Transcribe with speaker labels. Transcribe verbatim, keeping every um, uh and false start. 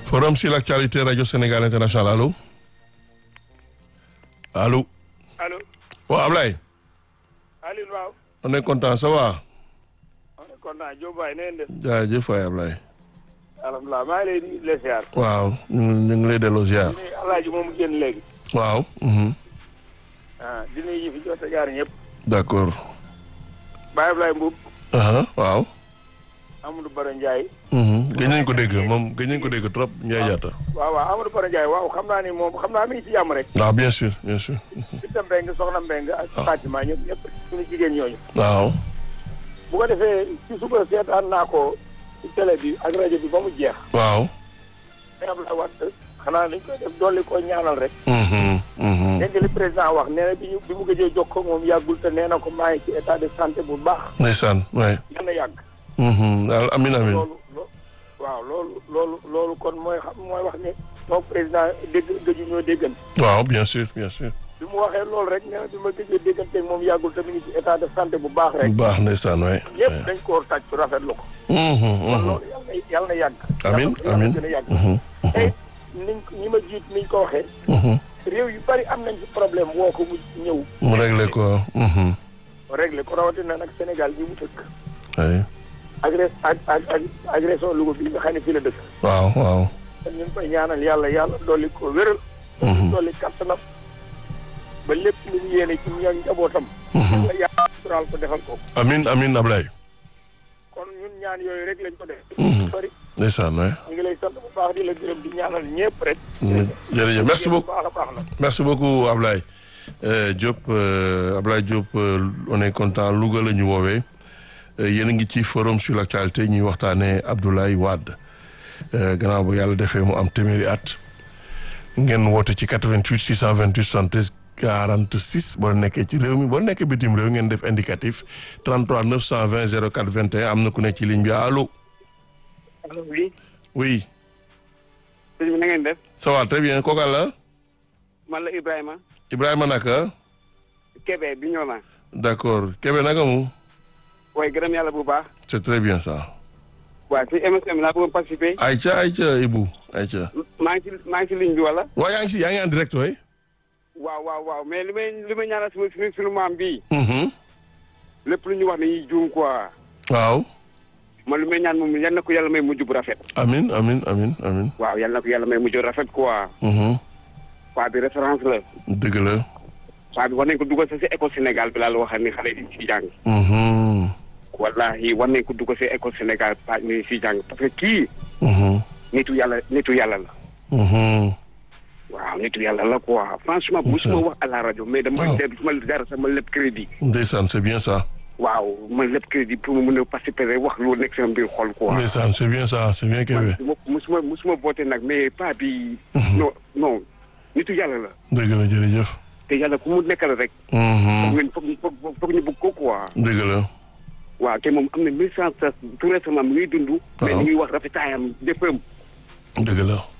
Speaker 1: Forum sur l'actualité Radio Sénégal International allo allo.
Speaker 2: allo.
Speaker 1: waaw Ablaye.
Speaker 2: Alioune waaw.
Speaker 1: on est content ça va.
Speaker 2: on est content Diop Baye na ngeen def.
Speaker 1: jaajëf waay Ablaye.
Speaker 2: alhamdulilah maa ngi lay nuyu di la ziar.
Speaker 1: waaw ñu ñu ngi lay delloo ziar.
Speaker 2: di nuyu Alaaji moomu génn léegi.
Speaker 1: waaw.
Speaker 2: ah di nuyu yi fi jot a jaar ñëpp.
Speaker 1: d'accord.
Speaker 2: Baye Ablaye Mbuub.
Speaker 1: waaw.
Speaker 2: Amadou Bara Ndiaye.
Speaker 1: gëj nañ ko dégg moom gëj nañ ko dégg trop Ndiaye Diatta.
Speaker 2: waaw waaw Amadou Bara Ndiaye waaw xam naa ni moom xam naa mi ngi ci jàmm rek.
Speaker 1: waaw bien sûr bien sûr.
Speaker 2: Binta Mbengue Soxna Mbengue ak Fatima ñëpp ñëpp suñu jigéen ñooñu.
Speaker 1: waaw.
Speaker 2: bu ko defee ci suba seetaan naa ko ci télé bi ak rajo bi ba mu jeex.
Speaker 1: waaw.
Speaker 2: mais Abdoulaye Wade xanaa dañ koy def dolli ko ñaanal rek.
Speaker 1: mhm
Speaker 2: dégg nga li président wax nee na bi ñu bi mu gëjee jokkoo moom yàggul te nee na ko maa ngi ci état de santé bu baax.
Speaker 1: ndeysaan waay.
Speaker 2: yal na yàgg.
Speaker 1: daal amin amin.
Speaker 2: loolu waaw loolu loolu loolu kon mooy xam mooy wax ne moom président dégg gëju ñoo déggante.
Speaker 1: waaw bien sûr bien sûr.
Speaker 2: bi mu waxee loolu rek nee na bi ma gëjee déggante moom yàggul te mi ngi ci état de santé bu baax rek.
Speaker 1: bu baax ndeysaan waay.
Speaker 2: ñëpp dañ koo tàcc rafetlu ko. kon loolu yal na yal na yàgg.
Speaker 1: amin
Speaker 2: yal
Speaker 1: amin.
Speaker 2: na gën a yàgg. tey niñ ñi ma jiit niñ ko waxee. réew yu bari am nañ ci problème woo ko mu ñëw.
Speaker 1: mu réglé ko.
Speaker 2: réglé ko rawatina nag Sénégal bi mu dëkk.
Speaker 1: oui.
Speaker 2: agress ak ak ak agression Louga bi nga xam ne fii la dëkk.
Speaker 1: waaw waaw.
Speaker 2: kon ñu ngi koy ñaanal yàlla yàlla dolli ko wéral. dolli kattanam ba lépp lu mu yéene ci ñoom njabootam. yàlla yàlla sural ko defal ko.
Speaker 1: amin amin Ablaye.
Speaker 2: kon ñun ñaan yooyu rek lañ ko def. bari
Speaker 1: ndeysaan waay.
Speaker 2: ñu ngi lay sant bu baax di la gërëm di ñaanal ñëpp rek.
Speaker 1: jërëjëf merci beaucoup
Speaker 2: baax a baax na.
Speaker 1: merci beaucoup Ablaye Diop Ablaye Diop on est content Louga la ñu woowee yéen a ngi ci forum sur l'actualité ñuy waxtaanee Abdoulaye Wade gannaaw bu yàlla defee mu am téeméeri at ngeen woote ci quatre-vingt-huit six cent vingt-huit soixante-treize quarante-six boo nekkee ci réew mi boo nekkee bitim réew ngeen def indicatif trente-trois neuf cent vingt zéro quatre vingt et un am na ku nekk ci ligne bi allo.
Speaker 2: allo oui.
Speaker 1: oui.
Speaker 2: sëñ bi na ngeen def.
Speaker 1: ça va très bien kooka la.
Speaker 2: man la Ibrahima.
Speaker 1: Ibrahima naka.
Speaker 2: Kébé bi ñëw naa.
Speaker 1: d'accord Kébé naka mu.
Speaker 2: waaye gërëm yàlla bu baax.
Speaker 1: c'est très bien ça.
Speaker 2: waaw ci émission bi laa bëggoon participer.
Speaker 1: Aïcha Aïcha Ibou Aïcha.
Speaker 2: maa ngi ci maa ngi ci ligne bi wala.
Speaker 1: waaw yaa ngi si yaa ngi en direct waay.
Speaker 2: waaw waaw waaw mais li may li may ñaanal suñu suñu suñu maam bii. lépp lu ñu wax dañuy juum quoi.
Speaker 1: waaw.
Speaker 2: man li may ñaan moom yal na ko yàlla may mujj bu rafet.
Speaker 1: amin amin amin amin.
Speaker 2: waaw yal na ko yàlla may mujj bu rafet quoi. paa bi référence la.
Speaker 1: dëgg la.
Speaker 2: paa bi war nañ ko dugal sa si école Sénégal bi laa la waxal ni xale yi si jàng. wallahi war nañ ko dugal si école Sénégal paa ni si jàng parce que kii. nitu yàlla nitu yàlla la. waaw nitu yàlla la quoi franchement musuma wax à la rajo mais dama def ma dara sama lépp crédit.
Speaker 1: ndeysaan c'est bien ça.
Speaker 2: waaw ma lépp crédit pour mu mën a participer wax lu nekk sama mbir xol quoi.
Speaker 1: ndeysaan c'est bien ça c'est bien Kébé.
Speaker 2: musuma musuma voté nag mais pas bi. non non nitu yàlla la.
Speaker 1: dëgg la jërëjëf.
Speaker 2: te yàlla ku mu nekkal rek. foog ngeen foog foog foog ñu bëgg ko quoi.
Speaker 1: dëgg la.
Speaker 2: waaw te moom am na mille cent tout récemment mu ngi dund. mais ni muy wax rafetaayam déppam.
Speaker 1: dëgg la.